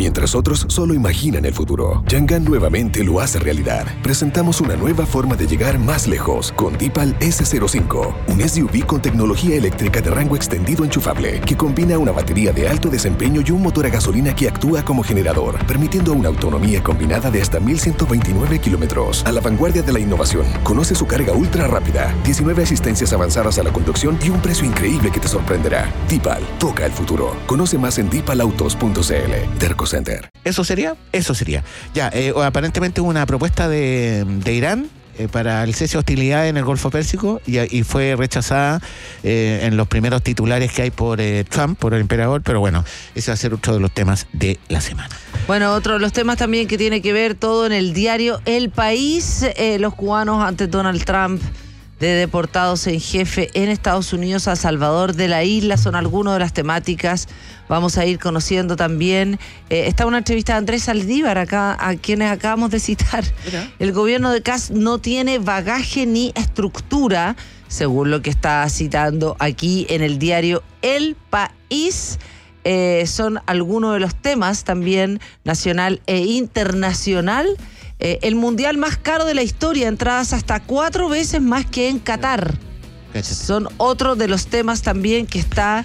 Mientras otros solo imaginan el futuro, Yangan nuevamente lo hace realidad. Presentamos una nueva forma de llegar más lejos con Deepal S05, un SUV con tecnología eléctrica de rango extendido enchufable que combina una batería de alto desempeño y un motor a gasolina que actúa como generador, permitiendo una autonomía combinada de hasta 1.129 kilómetros. A la vanguardia de la innovación, conoce su carga ultra rápida, 19 asistencias avanzadas a la conducción y un precio increíble que te sorprenderá. Deepal, toca el futuro. Conoce más en deepalautos.cl. Derco Center. ¿Eso sería? Ya, aparentemente hubo una propuesta de Irán para el cese de hostilidades en el Golfo Pérsico y fue rechazada en los primeros titulares que hay por Trump, por el emperador, pero bueno, ese va a ser otro de los temas de la semana. Bueno, otro de los temas también que tiene que ver todo en el diario El País, los cubanos ante Donald Trump, de deportados en jefe en Estados Unidos a Salvador de la Isla, son algunas de las temáticas. Vamos a ir conociendo también. Está una entrevista de Andrés Saldívar acá, a quienes acabamos de citar. Mira. El gobierno de Kast no tiene bagaje ni estructura, según lo que está citando aquí en el diario El País. Son algunos de los temas también nacional e internacional. El mundial más caro de la historia, entradas hasta 4 veces más que en Qatar. Son otro de los temas también que está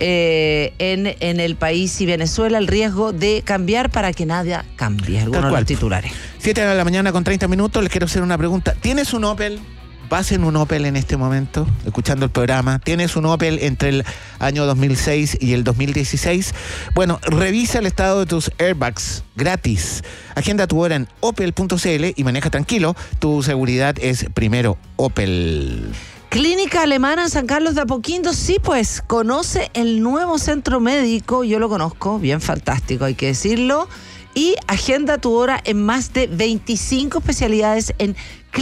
en El País y Venezuela, el riesgo de cambiar para que nada cambie. Algunos de los titulares. 7:30, les quiero hacer una pregunta. ¿Tienes un Opel? ¿Vas en un Opel en este momento, escuchando el programa? ¿Tienes un Opel entre el año 2006 y el 2016? Bueno, revisa el estado de tus airbags gratis. Agenda tu hora en opel.cl y maneja tranquilo. Tu seguridad es primero Opel. Clínica Alemana en San Carlos de Apoquindo, sí, pues, conoce el nuevo centro médico, yo lo conozco, bien fantástico, hay que decirlo, y agenda tu hora en más de 25 especialidades en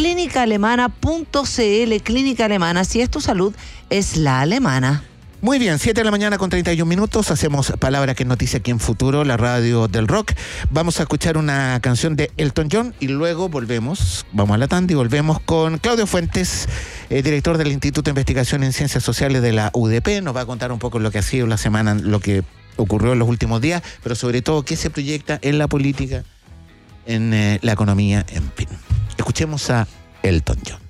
clínicaalemana.cl. Clínica Alemana, si es tu salud, es la alemana. Muy bien, 7:31, hacemos Palabra que es noticia aquí en Futuro, la radio del rock. Vamos a escuchar una canción de Elton John y luego vamos a la tanda y volvemos con Claudio Fuentes, director del Instituto de Investigación en Ciencias Sociales de la UDP. Nos va a contar un poco lo que ha sido la semana, lo que ocurrió en los últimos días, pero sobre todo qué se proyecta en la política, en la economía, en fin. Escuchemos a Elton John.